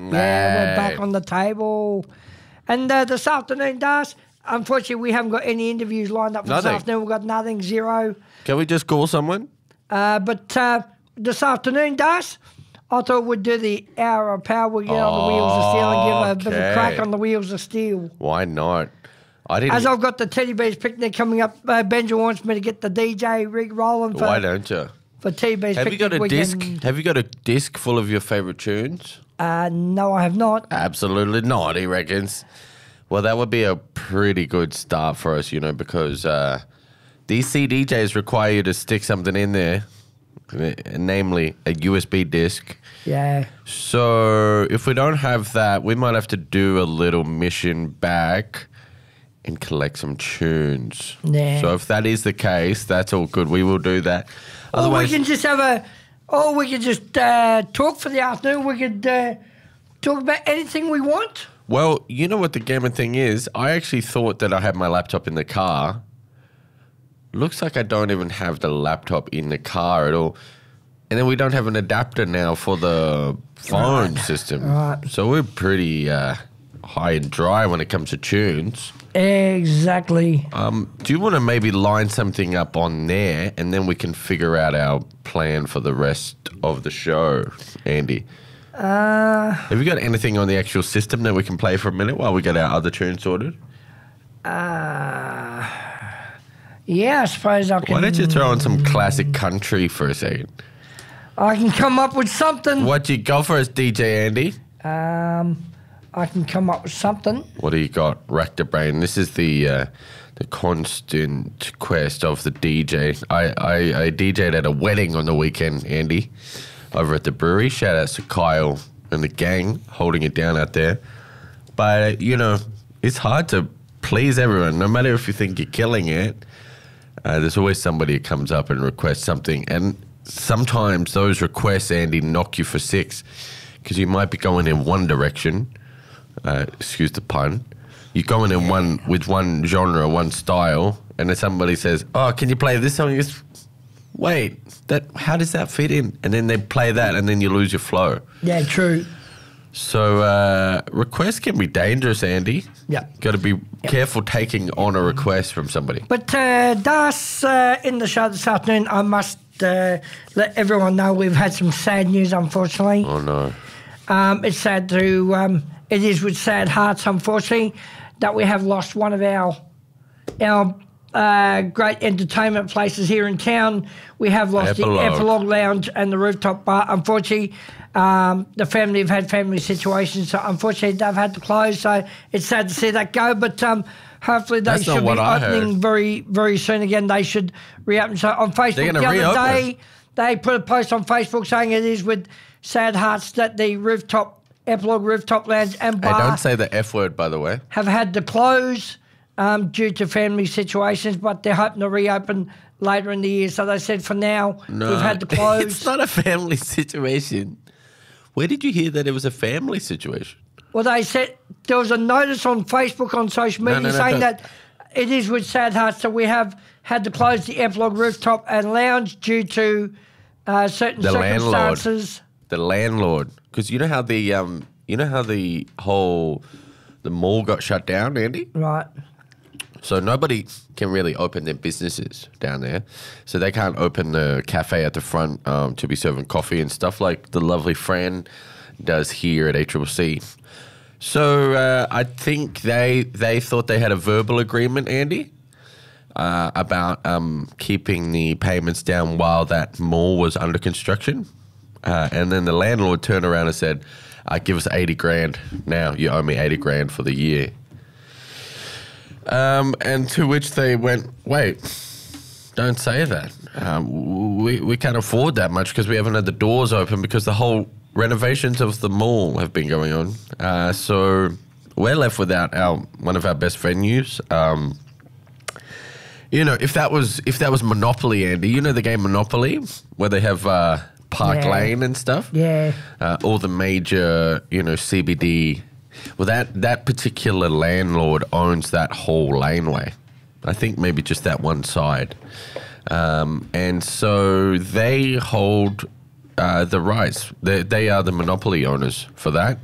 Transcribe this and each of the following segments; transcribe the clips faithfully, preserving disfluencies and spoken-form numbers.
Yeah, we're back Mate. on the table. And uh, this afternoon, Das, unfortunately, we haven't got any interviews lined up for Nothing. this afternoon. We've got nothing, zero. Can we just call someone? Uh, but uh, this afternoon, Das, I thought we'd do the hour of power. We'd get on the wheels of steel and give a bit of a Okay. crack on the wheels of steel. Why not? I didn't. As I've got the Teddy Bears picnic coming up, uh, Benja wants me to get the D J rig rolling for, Why don't you? for Teddy Bears Have you picnic got a weekend. disc? Have you got a disc full of your favourite tunes? Uh, no, I have not. Absolutely not, he reckons. Well, that would be a pretty good start for us, you know, because uh, these C D Js require you to stick something in there, uh, namely a U S B disc. Yeah. So if we don't have that, we might have to do a little mission back and collect some tunes. Yeah. So if that is the case, that's all good. We will do that. Or we Otherwise, can just have a, or we could just uh, talk for the afternoon. We could uh, talk about anything we want. well, you know what the gaming thing is? I actually thought that I had my laptop in the car. Looks like I don't even have the laptop in the car at all. And then we don't have an adapter now for the phone system. Right. So we're pretty uh, high and dry when it comes to tunes. Exactly. Um, do you want to maybe line something up on there and then we can figure out our plan for the rest of the show, Andy? Uh, Have you got anything on the actual system that we can play for a minute while we get our other tunes sorted? uh, yeah, I suppose I can. Why don't you throw on some classic country for a second? I can come up with something. What you got for us, D J Andy? Um, I can come up with something. What do you got? Rack the brain. This is the uh, the constant quest of the D J. I, I, I DJed at a wedding on the weekend, Andy, over at the brewery. Shout out to Kyle and the gang holding it down out there. But, you know, it's hard to please everyone. No matter if you think you're killing it, uh, there's always somebody who comes up and requests something. And sometimes those requests, Andy, knock you for six because you might be going in one direction. Uh, excuse the pun. You're going in one with one genre, one style, and then somebody says, "Oh, can you play this song?" You just, wait, that how does that fit in? And then they play that, and then you lose your flow. Yeah, true. So uh, requests can be dangerous, Andy. Yeah. Got to be careful taking on a request from somebody. But uh, Das, uh, in the show this afternoon, I must uh, let everyone know we've had some sad news, unfortunately. Oh no. Um, it's sad to, um, it is with sad hearts, unfortunately, that we have lost one of our our uh, great entertainment places here in town. We have lost Epilogue. the Epilogue Lounge and the Rooftop Bar. Unfortunately, um, the family have had family situations, so unfortunately they've had to close. So it's sad to see that go, but um, hopefully they That's not should be what I opening heard. very, very soon again. They should reopen. So on Facebook They're the gonna other reopen. day, they put a post on Facebook saying it is with sad hearts that the Rooftop Epilogue Rooftop Lounge and Hey, Bar don't say the F word, by the way. have had to close um, due to family situations, but they're hoping to reopen later in the year. So they said for now No, we've had to close. It's not a family situation. Where did you hear that it was a family situation? Well, they said there was a notice on Facebook, on social No, media, no, no, saying don't- that it is with sad hearts that we have had to close the Epilogue Rooftop and Lounge due to uh, certain The landlord. circumstances. The landlord, because you know how the um, you know how the whole the mall got shut down, Andy. Right. So nobody can really open their businesses down there. So they can't open the cafe at the front um, to be serving coffee and stuff like the lovely Fran does here at A C C C. So uh, I think they they thought they had a verbal agreement, Andy, uh, about um, keeping the payments down while that mall was under construction. Uh, and then the landlord turned around and said, uh, give us eighty grand now. You owe me eighty grand for the year. Um, and to which they went, wait, don't say that. Um, we, we can't afford that much because we haven't had the doors open because the whole renovations of the mall have been going on. Uh, so we're left without our one of our best venues. Um, you know, if that was if that was Monopoly, Andy, you know the game Monopoly where they have uh, Park Yeah. Lane and stuff? Yeah. Uh, all the major, you know, C B D. Well, that, that particular landlord owns that whole laneway. I think maybe just that one side. Um, and so they hold uh, the rights. They, they are the monopoly owners for that.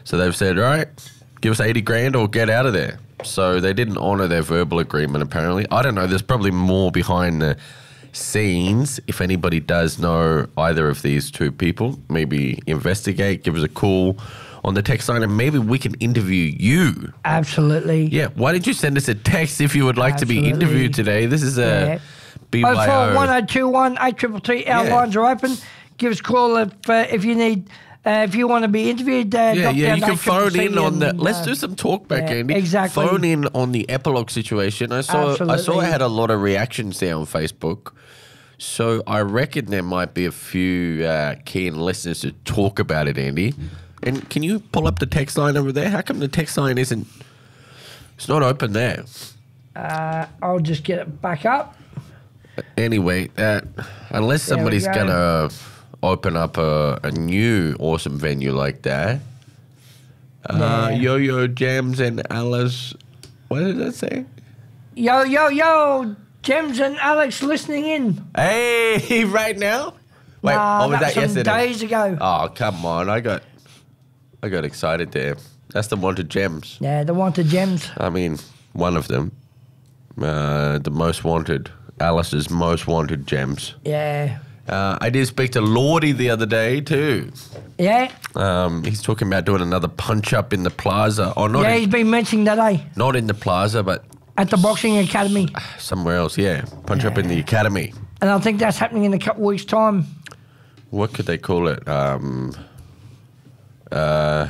So they've said, all right, give us eighty grand or get out of there. So they didn't honour their verbal agreement, apparently. I don't know. There's probably more behind the scenes. If anybody does know either of these two people, maybe investigate, give us a call on the text line, and maybe we can interview you. Absolutely. Yeah. Why did you send us a text if you would like Absolutely. to be interviewed today? This is a Yeah. B Y O. oh four one oh two one eight three three. Our Yeah. lines are open. Give us a call if uh, if you need. Uh, if you want to be interviewed, uh, Yeah, drop yeah, down you can eight triple phone C in on the. and, Let's uh, do some talk back, yeah, Andy. exactly. Phone in on the epilogue situation. I saw. I saw. Absolutely. I had a lot of reactions there on Facebook, so I reckon there might be a few uh, keen listeners to talk about it, Andy. And can you pull up the text line over there? How come the text line isn't? It's not open there. Uh, I'll just get it back up. Anyway, uh, unless There we somebody's go. gonna open up a, a new awesome venue like that. Uh, Yeah. Yo-Yo Jams and Alice. What did that say? Yo, yo, yo, James and Alex listening in. Hey, right now? Wait, Nah, or was that some yesterday? days ago. Oh, come on! I got, I got excited there. That's the Wanted Gems. Yeah, the wanted gems. I mean, one of them, uh, the most wanted, Alice's most wanted gems. Yeah. Uh, I did speak to Lordy the other day too. Yeah. Um, he's talking about doing another punch up in the plaza, or not, Yeah, he's in, been mentioning that, eh? not in the plaza, but At the Boxing Academy. somewhere else. Yeah, punch up in the academy. And I think that's happening in a couple of weeks' time. What could they call it? Um, uh,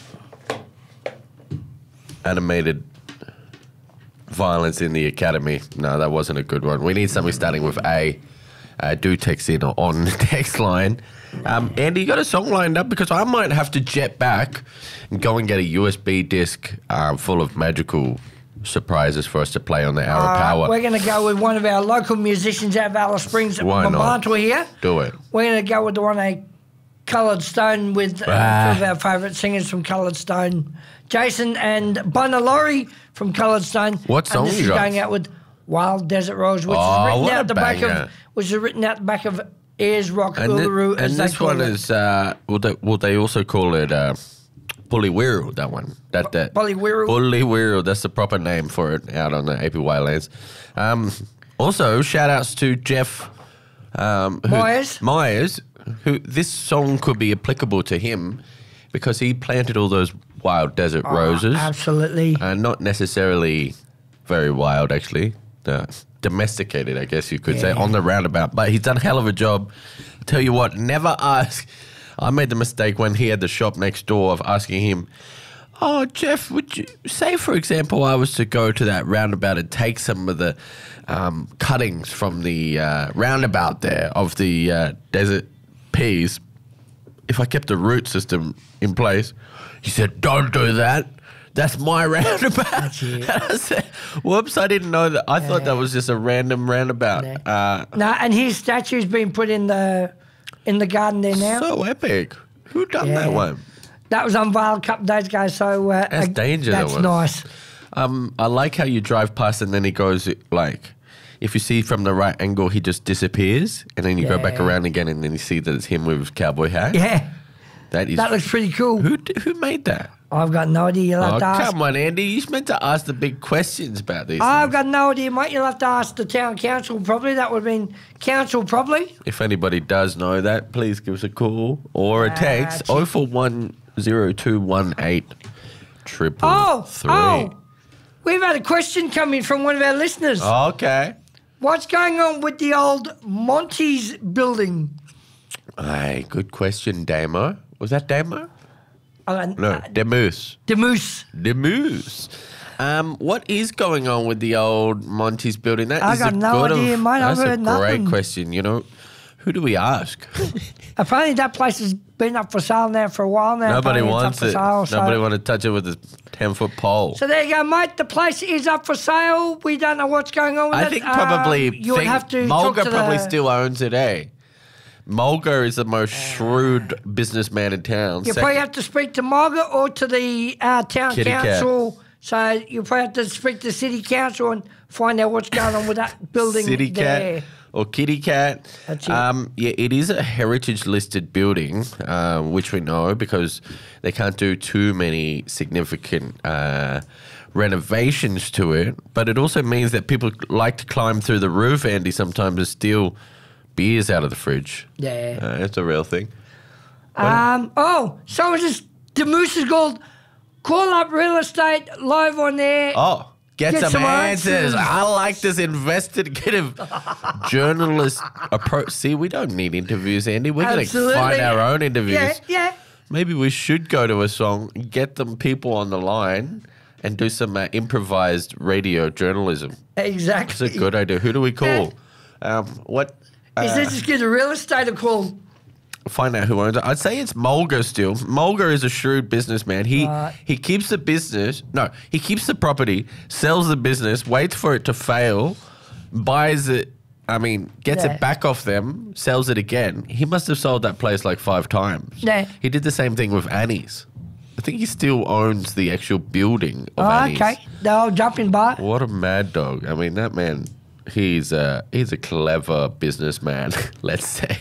animated violence in the academy. No, that wasn't a good one. We need something starting with A. Uh, do text in on the text line. Um, Andy, you got a song lined up? Because I might have to jet back and go and get a U S B disc um, full of magical surprises for us to play on the Hour Uh, of Power. we're going to go with one of our local musicians out of Alice Springs, Why not? Mamantua here. Do it. We're going to go with the one a Coloured Stone with uh, Ah. two of our favourite singers from Coloured Stone, Jason and Bonalori from Coloured Stone. What song and this you is got? going out with Wild Desert Rose, which Oh, is written what a out the back banger. of which is written out the back of Ayers Rock And, thi- Uluru, and as they this call one it. is, uh, will, they, will they also call it uh, Bullywiru, that one? That, that, Bullywiru? Bullywiru, that's the proper name for it out on the A P Y lands. Um, also, shout outs to Jeff um, who- Myers. Myers, who this song could be applicable to him because he planted all those wild desert roses. Absolutely. Uh, not necessarily very wild, actually. Uh, domesticated, I guess you could say, Yeah. on the roundabout. But he's done a hell of a job. I tell you what, never ask. I made the mistake when he had the shop next door of asking him, oh, Jeff, would you say, for example, I was to go to that roundabout and take some of the um, cuttings from the uh, roundabout there of the uh, desert peas, if I kept the root system in place? He said, don't do that. That's my roundabout. That's it. And I said, whoops, I didn't know that. I thought that was just a random roundabout. Yeah. Uh, No, and his statue's been put in the in the garden there now. so epic. Who done Yeah. that one? That was unveiled a couple of days ago, so uh, That's uh, danger, that That's was. nice. Um, I like how you drive past and then he goes like, if you see from the right angle, he just disappears, and then you go back Yeah. around again, and then you see that it's him with his cowboy hat. Yeah, That is. that looks pretty cool. who d- who made that? I've got no idea. You'll have Oh, to ask. come on, Andy. You're meant to ask the big questions about these I've things. got no idea, mate. You'll have to ask the town council probably. That would have been council probably. If anybody does know that, please give us a call or a Ah, text. gee. oh four one oh two one eight triple Oh, three. oh, we've had a question come in from one of our listeners. Okay. What's going on with the old Monty's building? Hey, good question, Damo. Was that Damo? Uh, No, uh, Demoose. the Moose. Demoose. Um, what is going on with the old Monty's building? That I is got a no good idea, of, mate. I've That's a heard great nothing. question. You know, who do we ask? Apparently that place has been up for sale now for a while now. Nobody Apparently wants it's it. up for sale, so- Nobody want to touch it with a ten-foot pole. So there you go, mate. The place is up for sale. We don't know what's going on with I it. think probably Um, you would think have to talk Mulga to probably the, still owns it, eh? Mulga is the most shrewd businessman in town. You Second- probably have to speak to Margaret or to the uh, town Kitty cat. council. So you probably have to speak to city council and find out what's going on with that building City there. cat. or Kitty Cat. That's it. Um, yeah, it is a heritage-listed building, uh, which we know because they can't do too many significant uh, renovations to it. But it also means that people like to climb through the roof, Andy, sometimes to steal beers out of the fridge. Yeah. Uh, it's a real thing. Um. Oh, someone just the moose is called. Call up real estate live on there. Oh. Get, Get some, some answers. answers. I like this investigative journalist approach. See, we don't need interviews, Andy. We're going to Absolutely. find our own interviews. Yeah, yeah. Maybe we should go to a song, get them people on the line, and do some uh, improvised radio journalism. Exactly. It's a good idea. Who do we call? Um, what? He Uh, said just give the real estate a call. find out who owns it. I'd say it's Mulga still. Mulga is a shrewd businessman. He Right. he keeps the business. No, he keeps the property, sells the business, waits for it to fail, buys it. I mean, gets Yeah. it back off them, sells it again. He must have sold that place like five times. Yeah. He did the same thing with Annie's. I think he still owns the actual building of Oh, Annie's. okay. The old jumping bar. What a mad dog. I mean, that man, he's a, he's a clever businessman, let's say.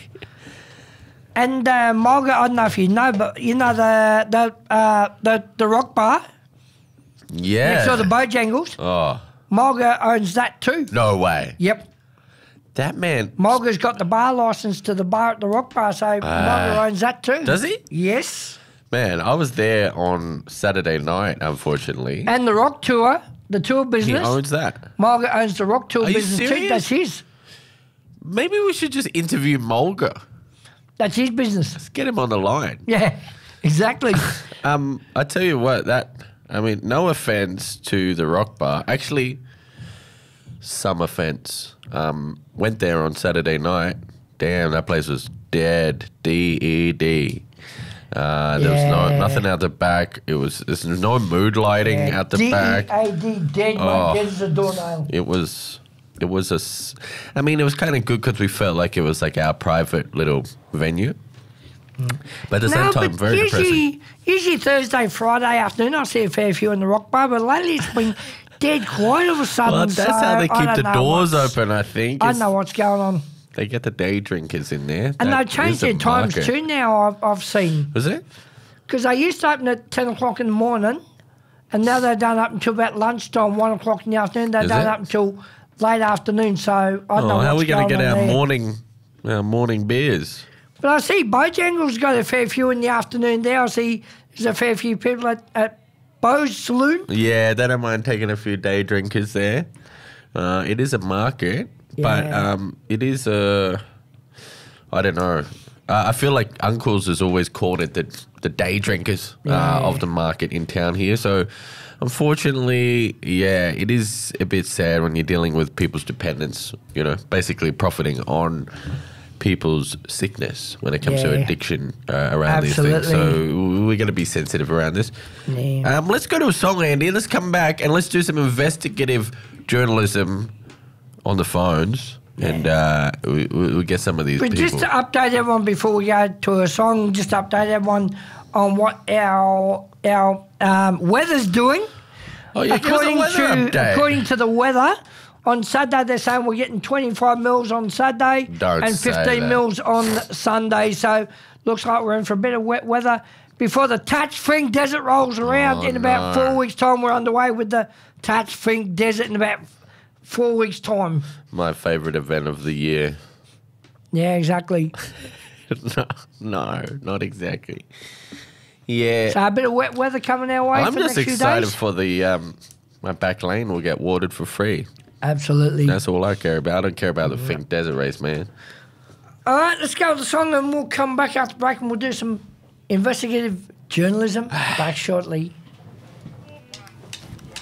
And uh, Mulga, I don't know if you know, but you know the the uh, the, the rock bar Yeah. next to the Bojangles? Oh, Mulga owns that too. no way. Yep. That man, Mulga's got the bar license to the bar at the rock bar, so Mulga owns that too. does he? Yes. Man, I was there on Saturday night, unfortunately. And the rock tour, the tour He business. owns that. Mulga owns the rock tour Are you business too. serious? That's his. Maybe we should just interview Mulga. That's his business. Let's get him on the line. Yeah, exactly. Um, I tell you what, that I mean, no offense to the Rock Bar. Actually, some offense. Um, went there on Saturday night. Damn, that place was dead. D E D. Uh, there was no Yeah. nothing out the back. It was there's no mood lighting out the back. D E A D, dead, Oh. mate. Dead as a doornail. It was, it was a, s- I mean, it was kind of good because we felt like it was like our private little venue. But at the same time, but very depressing. usually, usually Thursday, Friday afternoon, I see a fair few in the rock bar, but lately it's been dead quiet all of a sudden. Well, that's so how they I keep don't the know doors what's- open, I think. I is don't know what's going on. They get the day drinkers in there. And That they've changed is a their times market. too now, I've, I've seen. Was it? Because they used to open at ten o'clock in the morning, and now they're done up until about lunchtime, one o'clock in the afternoon. They're Is done it? up until late afternoon, so I don't Oh, know what's how are we going going to get on our there. morning, our morning beers? But I see Bojangles got a fair few in the afternoon there. I see there's a fair few people at, at Bo's Saloon. Yeah, they don't mind taking a few day drinkers there. Uh, it is a market, but Yeah. um, it is a. I don't know. Uh, I feel like Uncle's has always called it the the day drinkers uh, Yeah. of the market in town here. So, unfortunately, yeah, it is a bit sad when you're dealing with people's dependence. You know, basically profiting on people's sickness when it comes to Yeah. addiction uh, around these things. So Absolutely. we're going to be sensitive around this. Yeah. Um, let's go to a song, Andy. Let's come back and let's do some investigative journalism on the phones, and uh, we, we, we get some of these But people. just to update everyone before we go to a song, just update everyone on what our our um, weather's doing. oh yeah, give us a according weather to update. according to the weather, on Saturday they're saying we're getting twenty-five mils on Saturday Don't and say fifteen that. mils on Sunday. So looks like we're in for a bit of wet weather before the Tats Fink Desert rolls around. Oh, in about no. four weeks' time, we're underway with the Tats Fink Desert in about four weeks' time. My favourite event of the year. Yeah, exactly. no, no, not exactly. Yeah, So a bit of wet weather coming our way I'm for the just next few excited days. for the um, my back lane will get watered for free. Absolutely. That's all I care about. I don't care about the Fink Desert race, man. All right, let's go with the song and we'll come back after break and we'll do some investigative journalism back shortly.